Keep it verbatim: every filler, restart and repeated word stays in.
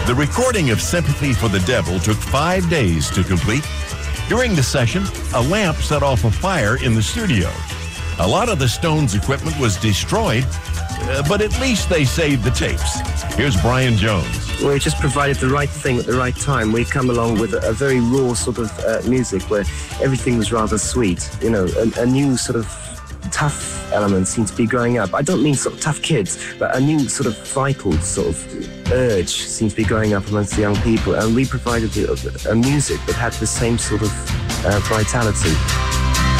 The recording of Sympathy for the Devil took five days to complete. During the session, a lamp set off a fire in the studio. A lot of the Stones' equipment was destroyed, uh, but at least they saved the tapes. Here's Brian Jones. We just provided the right thing at the right time. We come along with a, a very raw sort of uh, music where everything was rather sweet. You know, a, a new sort of tough element seems to be growing up. I don't mean sort of tough kids, but a new sort of vital sort of urge seems to be growing up amongst the young people. And we provided a, a music that had the same sort of uh, vitality.